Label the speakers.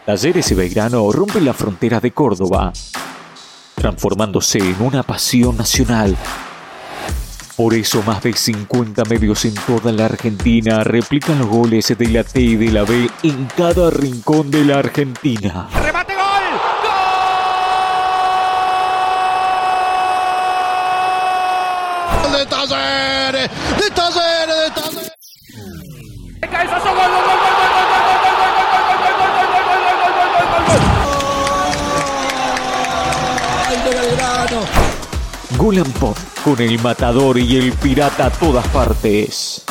Speaker 1: Talleres y Belgrano rompen la frontera de Córdoba, transformándose en una pasión nacional. Por eso más de 50 medios en toda la Argentina replican los goles de la T y de la B en cada rincón de la Argentina.
Speaker 2: ¡Remate, gol! ¡Gol! ¡De Talleres! ¡De Talleres! ¡De Talleres! ¡Cabezazo! ¡Gol! ¡Gol! ¡Gol!
Speaker 1: Gol and Pop, con el Matador y el Pirata a todas partes.